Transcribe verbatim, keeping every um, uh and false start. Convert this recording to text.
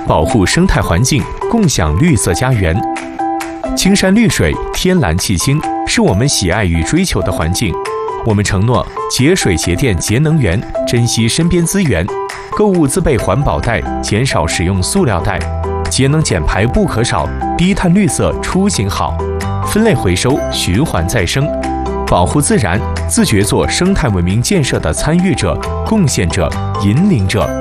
保护生态环境，共享绿色家园。青山绿水，天蓝气清，是我们喜爱与追求的环境。我们承诺节水节电节能源，珍惜身边资源。购物自备环保袋，减少使用塑料袋。节能减排不可少，低碳绿色出行好。分类回收，循环再生。保护自然，自觉做生态文明建设的参与者、贡献者、引领者。